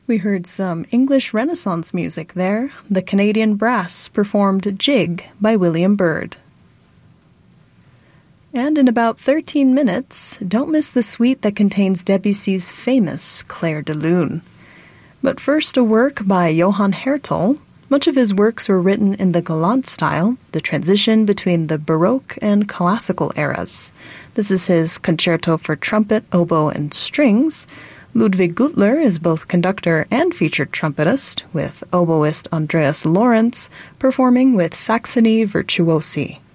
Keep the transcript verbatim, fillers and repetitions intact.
We heard some English Renaissance music there. The Canadian Brass performed Jig by William Byrd. And in about thirteen minutes, don't miss the suite that contains Debussy's famous Clair de Lune. But first, a work by Johann Hertel. Much of his works were written in the Galant style, the transition between the Baroque and Classical eras. This is his Concerto for Trumpet, Oboe, and Strings. Ludwig Gutler is both conductor and featured trumpetist, with oboist Andreas Lorenz performing with Saxony Virtuosi.